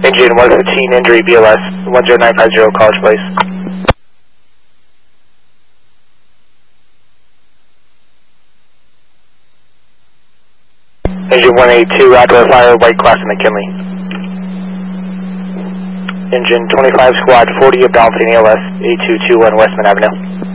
Engine 115, injury, BLS, 10950, College Place. Engine 182, outdoor fire, White Cross and McKinley. Engine 25, Squad 40 of Dolphin ALS, 8221 Westman Avenue.